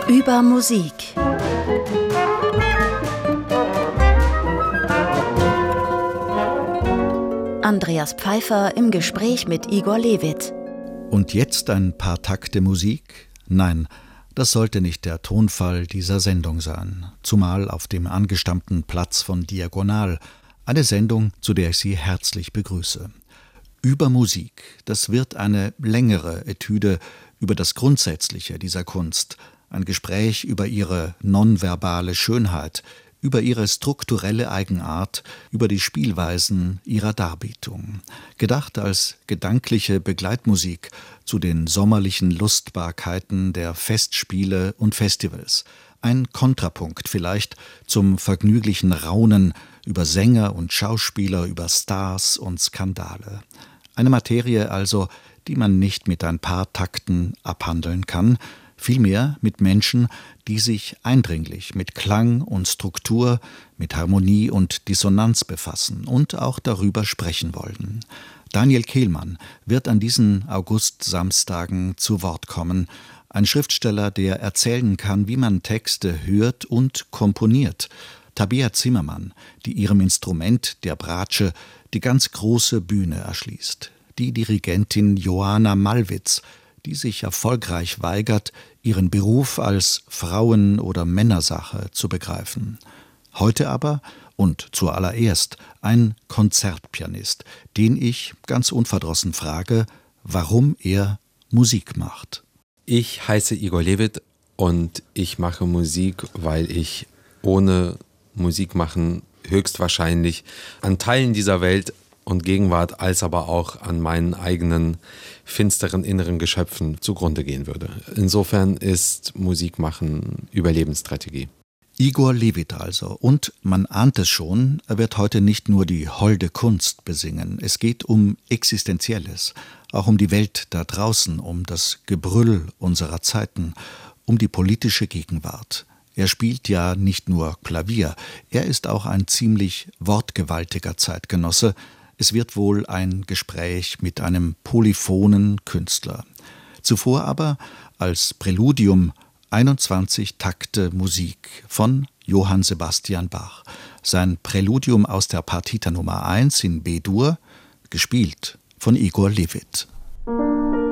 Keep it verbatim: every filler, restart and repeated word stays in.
Über Musik. Andreas Pfeiffer im Gespräch mit Igor Levit. Und jetzt ein paar Takte Musik? Nein, das sollte nicht der Tonfall dieser Sendung sein. Zumal auf dem angestammten Platz von Diagonal. Eine Sendung, zu der ich Sie herzlich begrüße. Über Musik, das wird eine längere Etüde über das Grundsätzliche dieser Kunst. Ein Gespräch über ihre nonverbale Schönheit, über ihre strukturelle Eigenart, über die Spielweisen ihrer Darbietung. Gedacht als gedankliche Begleitmusik zu den sommerlichen Lustbarkeiten der Festspiele und Festivals. Ein Kontrapunkt vielleicht zum vergnüglichen Raunen über Sänger und Schauspieler, über Stars und Skandale. Eine Materie also, die man nicht mit ein paar Takten abhandeln kann, vielmehr mit Menschen, die sich eindringlich mit Klang und Struktur, mit Harmonie und Dissonanz befassen und auch darüber sprechen wollen. Daniel Kehlmann wird an diesen August-Samstagen zu Wort kommen, ein Schriftsteller, der erzählen kann, wie man Texte hört und komponiert. Tabea Zimmermann, die ihrem Instrument, der Bratsche, die ganz große Bühne erschließt. Die Dirigentin Johanna Malwitz, die sich erfolgreich weigert, ihren Beruf als Frauen- oder Männersache zu begreifen. Heute aber und zuallererst ein Konzertpianist, den ich ganz unverdrossen frage, warum er Musik macht. Ich heiße Igor Levit und ich mache Musik, weil ich ohne Musik machen höchstwahrscheinlich an Teilen dieser Welt und Gegenwart, als aber auch an meinen eigenen finsteren inneren Geschöpfen zugrunde gehen würde. Insofern ist Musik machen Überlebensstrategie. Igor Levit also. Und man ahnt es schon, er wird heute nicht nur die holde Kunst besingen. Es geht um Existenzielles, auch um die Welt da draußen, um das Gebrüll unserer Zeiten, um die politische Gegenwart. Er spielt ja nicht nur Klavier, er ist auch ein ziemlich wortgewaltiger Zeitgenosse. Es wird wohl ein Gespräch mit einem polyphonen Künstler. Zuvor aber als Präludium einundzwanzig Takte Musik von Johann Sebastian Bach. Sein Präludium aus der Partita Nummer eins in B-Dur, gespielt von Igor Levit.